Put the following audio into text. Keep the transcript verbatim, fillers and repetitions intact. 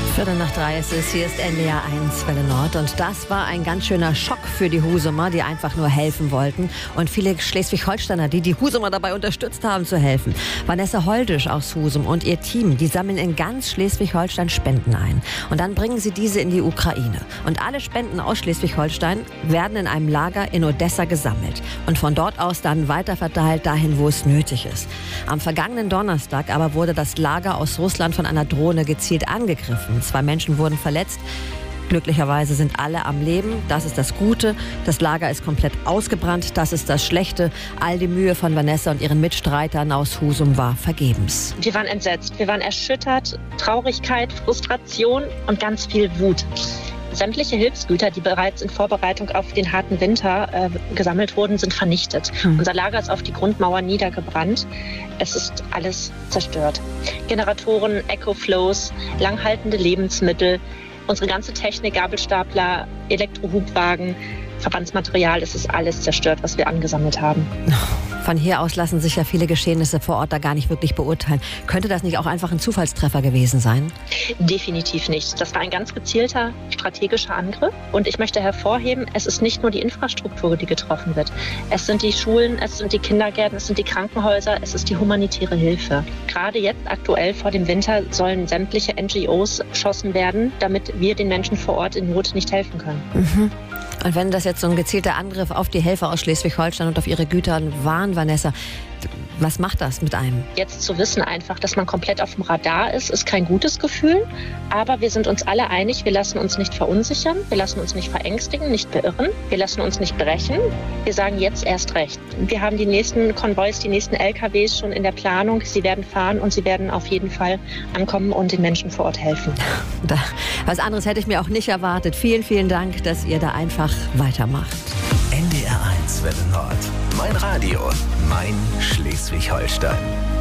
Viertel nach drei ist es, hier ist N D R eins Welle Nord und das war ein ganz schöner Schock für die Husumer, die einfach nur helfen wollten und viele Schleswig-Holsteiner, die die Husumer dabei unterstützt haben zu helfen. Vanessa Holdisch aus Husum und ihr Team, die sammeln in ganz Schleswig-Holstein Spenden ein und dann bringen sie diese in die Ukraine und alle Spenden aus Schleswig-Holstein werden in einem Lager in Odessa gesammelt und von dort aus dann weiterverteilt dahin, wo es nötig ist. Am vergangenen Donnerstag aber wurde das Lager aus Russland von einer Drohne gezielt angegriffen. Zwei Menschen wurden verletzt. Glücklicherweise sind alle am Leben. Das ist das Gute. Das Lager ist komplett ausgebrannt. Das ist das Schlechte. All die Mühe von Vanessa und ihren Mitstreitern aus Husum war vergebens. Wir waren entsetzt. Wir waren erschüttert. Traurigkeit, Frustration und ganz viel Wut. Sämtliche Hilfsgüter, die bereits in Vorbereitung auf den harten Winter äh, gesammelt wurden, sind vernichtet. Hm. Unser Lager ist auf die Grundmauer niedergebrannt. Es ist alles zerstört. Generatoren, Ecoflows, langhaltende Lebensmittel, unsere ganze Technik, Gabelstapler, Elektrohubwagen, Verbandsmaterial, es ist alles zerstört, was wir angesammelt haben. Von hier aus lassen sich ja viele Geschehnisse vor Ort da gar nicht wirklich beurteilen. Könnte das nicht auch einfach ein Zufallstreffer gewesen sein? Definitiv nicht. Das war ein ganz gezielter strategischer Angriff. Und ich möchte hervorheben, es ist nicht nur die Infrastruktur, die getroffen wird. Es sind die Schulen, es sind die Kindergärten, es sind die Krankenhäuser, es ist die humanitäre Hilfe. Gerade jetzt aktuell vor dem Winter sollen sämtliche N G Os beschossen werden, damit wir den Menschen vor Ort in Not nicht helfen können. Mhm. Und wenn das jetzt so ein gezielter Angriff auf die Helfer aus Schleswig-Holstein und auf ihre Güter waren, Vanessa, was macht das mit einem? Jetzt zu wissen einfach, dass man komplett auf dem Radar ist, ist kein gutes Gefühl. Aber wir sind uns alle einig, wir lassen uns nicht verunsichern, wir lassen uns nicht verängstigen, nicht beirren, wir lassen uns nicht brechen. Wir sagen jetzt erst recht. Wir haben die nächsten Konvois, die nächsten L K Ws schon in der Planung. Sie werden fahren und sie werden auf jeden Fall ankommen und den Menschen vor Ort helfen. Was anderes hätte ich mir auch nicht erwartet. Vielen, vielen Dank, dass ihr da einfach weitermacht. N D R eins Welle Nord. Mein Radio, mein Schleswig-Holstein.